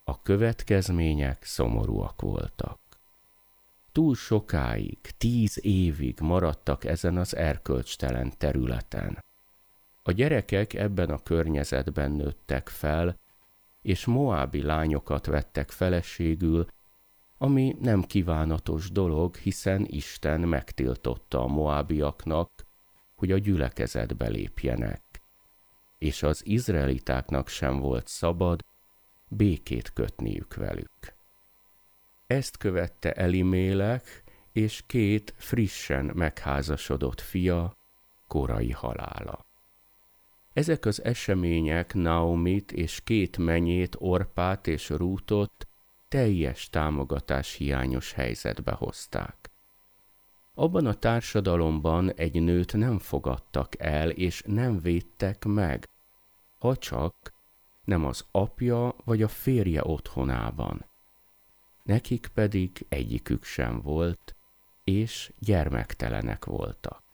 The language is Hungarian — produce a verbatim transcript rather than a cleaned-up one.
A következmények szomorúak voltak. Túl sokáig, tíz évig maradtak ezen az erkölcstelen területen. A gyerekek ebben a környezetben nőttek fel, és moábi lányokat vettek feleségül, ami nem kívánatos dolog, hiszen Isten megtiltotta a moábiaknak, hogy a gyülekezetbe lépjenek, és az izraelitáknak sem volt szabad békét kötniük velük. Ezt követte Elimélek és két frissen megházasodott fia korai halála. Ezek az események Naomit és két menyét, Orpát és Rútot teljes támogatás hiányos helyzetbe hozták. Abban a társadalomban egy nőt nem fogadtak el és nem védtek meg, ha csak nem az apja vagy a férje otthonában. Nekik pedig egyikük sem volt, és gyermektelenek voltak.